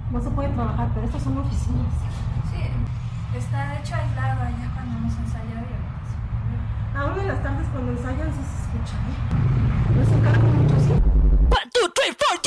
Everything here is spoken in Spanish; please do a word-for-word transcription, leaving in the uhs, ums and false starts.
no se puede trabajar, pero estas son oficinas. Sí, está de hecho aislado allá cuando hemos ensayado y ahorita se volvió. Aún en las tardes cuando ensayan sí se escucha.